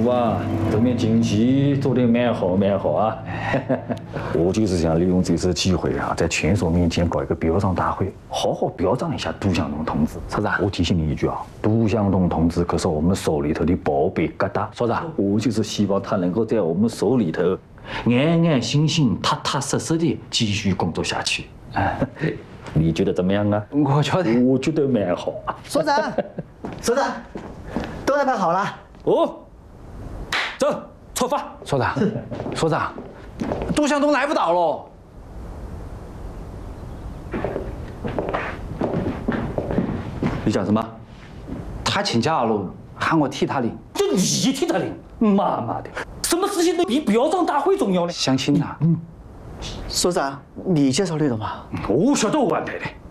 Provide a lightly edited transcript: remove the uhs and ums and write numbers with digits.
叔啊，这面经济做得蛮好啊！我就是想利用这次机会啊，在全所面前搞一个表彰大会，好好表彰一下杜向东同志。 所长， 我提醒你一句啊，杜向东同志可是我们所里头的宝贝疙瘩。 所长， 我就是希望他能够在我们所里头安安心心、踏踏实实的继续工作下去。你觉得怎么样啊？ 我觉得蛮好。 所长，所长，都安排好了。 哦，走，出发。 所长，杜向东来不到了。 你讲什么？ 他请假了，喊我替他领。 就你替他领？妈妈的，什么事情都比表彰大会重要呢？ 相亲呐。 所长，你介绍的了吗？ 我晓得我安排的。